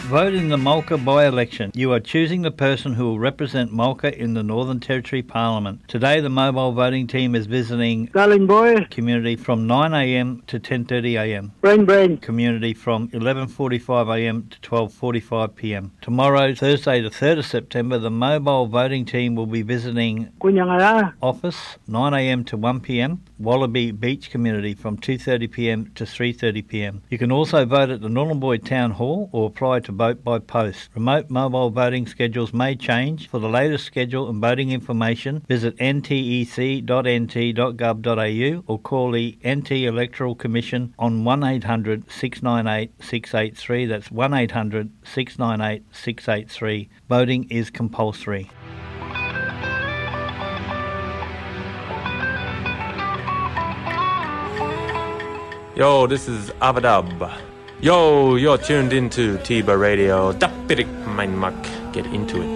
Vote in the Mulka by-election. You are choosing the person who will represent Mulka in the Northern Territory Parliament. Today, the mobile voting team is visiting Darling boy. Community from 9am to 10:30am. Brain. Community from 11:45am to 12:45pm. Tomorrow, Thursday the 3rd of September, the mobile voting team will be visiting Kunyangaya. Office 9am to 1pm. Wallaby Beach Community from 2:30pm to 3:30pm. You can also vote at the Nhulunbuy Town Hall or apply to vote by post. Remote mobile voting schedules may change. For the latest schedule and voting information, visit ntec.nt.gov.au or call the NT Electoral Commission on 1800 698 683. That's 1800 698 683. Voting is compulsory. Yo, this is Avadab. Yo, you're tuned into Tiba Radio. Dapirik Mainmak. Get into it.